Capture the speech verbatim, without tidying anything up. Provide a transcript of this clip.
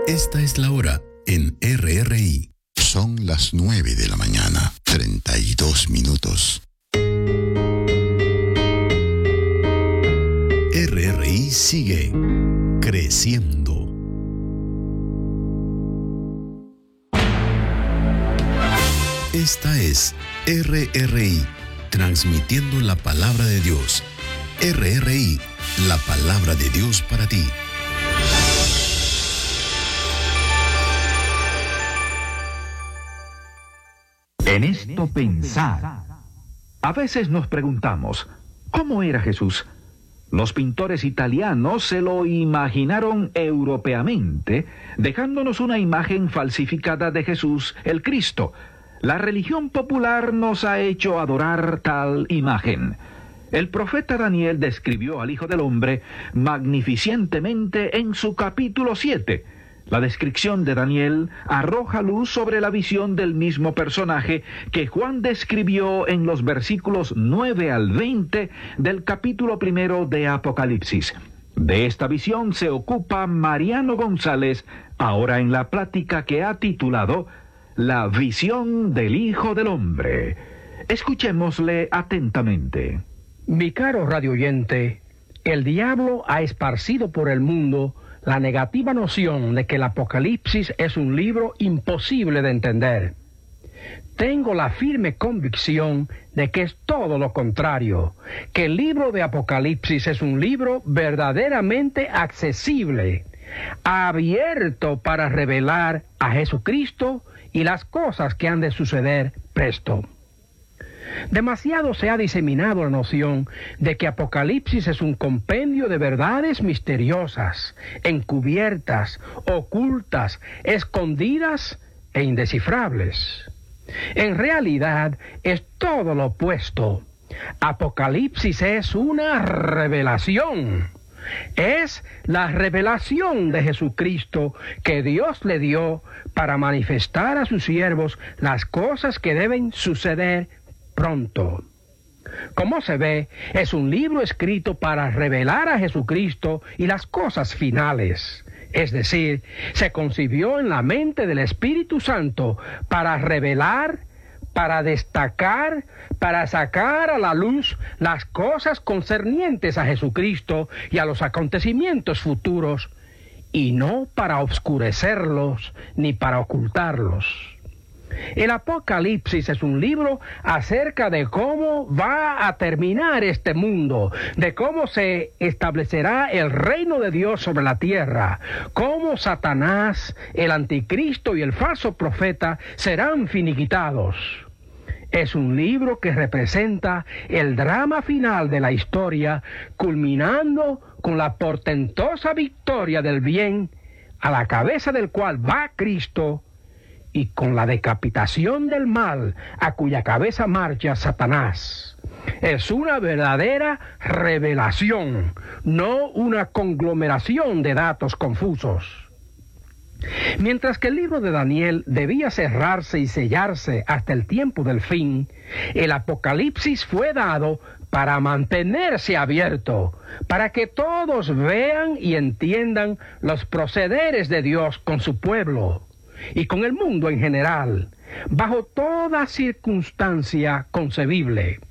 Esta es la hora en R R I. Son las nueve de la mañana, treinta y dos minutos. R R I sigue creciendo. Esta es R R I, transmitiendo la palabra de Dios. R R I, la palabra de Dios para ti. En esto pensad. A veces nos preguntamos, ¿cómo era Jesús? Los pintores italianos se lo imaginaron europeamente, dejándonos una imagen falsificada de Jesús, el Cristo. La religión popular nos ha hecho adorar tal imagen. El profeta Daniel describió al Hijo del Hombre magnificentemente en su capítulo siete. La descripción de Daniel arroja luz sobre la visión del mismo personaje que Juan describió en los versículos nueve al veinte del capítulo primero de Apocalipsis. De esta visión se ocupa Mariano González, ahora en la plática que ha titulado La visión del Hijo del Hombre. Escuchémosle atentamente. Mi caro radioyente, el diablo ha esparcido por el mundo la negativa noción de que el Apocalipsis es un libro imposible de entender. Tengo la firme convicción de que es todo lo contrario, que el libro de Apocalipsis es un libro verdaderamente accesible, abierto para revelar a Jesucristo y las cosas que han de suceder presto. Demasiado se ha diseminado la noción de que Apocalipsis es un compendio de verdades misteriosas, encubiertas, ocultas, escondidas e indescifrables. En realidad es todo lo opuesto. Apocalipsis es una revelación. Es la revelación de Jesucristo que Dios le dio para manifestar a sus siervos las cosas que deben suceder pronto. Como se ve, es un libro escrito para revelar a Jesucristo y las cosas finales. Es decir, se concibió en la mente del Espíritu Santo para revelar, para destacar, para sacar a la luz las cosas concernientes a Jesucristo y a los acontecimientos futuros, y no para obscurecerlos ni para ocultarlos. El Apocalipsis es un libro acerca de cómo va a terminar este mundo, de cómo se establecerá el reino de Dios sobre la tierra, cómo Satanás, el anticristo y el falso profeta serán finiquitados. Es un libro que representa el drama final de la historia, culminando con la portentosa victoria del bien, a la cabeza del cual va Cristo, y con la decapitación del mal, a cuya cabeza marcha Satanás. Es una verdadera revelación, no una conglomeración de datos confusos. Mientras que el libro de Daniel debía cerrarse y sellarse hasta el tiempo del fin, el Apocalipsis fue dado para mantenerse abierto, para que todos vean y entiendan los procederes de Dios con su pueblo y con el mundo en general, bajo toda circunstancia concebible.